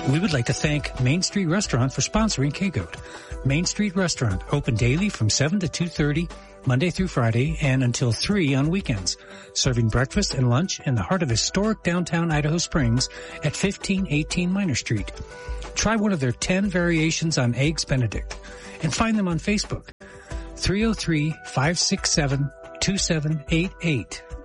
We would like to thank Main Street Restaurant for sponsoring K-Goat. Main Street Restaurant, open daily from 7 to 2:30, Monday through Friday, and until 3 on weekends. Serving breakfast and lunch in the heart of historic downtown Idaho Springs at 1518 Minor Street. Try one of their 10 variations on Eggs Benedict and find them on Facebook. 303-567-2788.